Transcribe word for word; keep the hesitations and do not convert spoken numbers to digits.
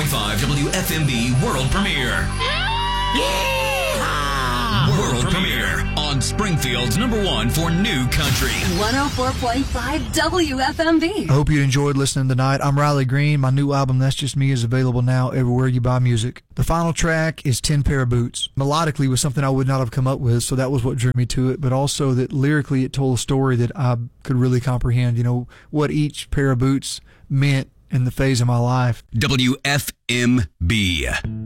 point five W F M B World Premiere. Yeehaw! World Premiere on Springfield's number one for new country. one oh four point five W F M B. I hope you enjoyed listening tonight. I'm Riley Green. My new album, That's Just Me, is available now everywhere you buy music. The final track is ten Pair of Boots. Melodically was something I would not have come up with, so that was what drew me to it, but also that lyrically it told a story that I could really comprehend, you know, what each pair of boots meant in the phase of my life. W F M B.